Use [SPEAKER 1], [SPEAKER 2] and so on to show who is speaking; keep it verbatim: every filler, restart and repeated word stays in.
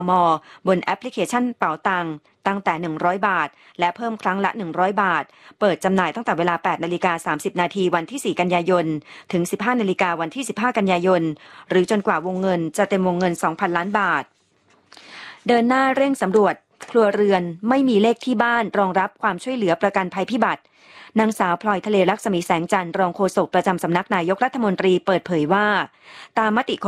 [SPEAKER 1] ม.บนแอปพลิเคชันเป๋าตังตั้งแต่หนึ่งร้อยบาทและเพิ่มครั้งละหนึ่งร้อยบาทเปิดจำหน่ายตั้งแต่เวลา แปดนาฬิกาสามสิบนาทีวันที่สี่กันยายนถึง สิบห้านาฬิกาวันที่สิบห้ากันยายนหรือจนกว่าวงเงินจะเต็มวงเงิน สองพันล้านบาทเดินหน้าเร่งสำรวจครัวเรือนไม่มีเลขที่บ้านรองรับความช่วยเหลือประกันภัยพิบัตินางสาวพลอยทะเลลักษมีแสงจันทร์รองโฆษกประจำสำนักนายกรัฐมนตรีเปิดเผยว่าตามมติ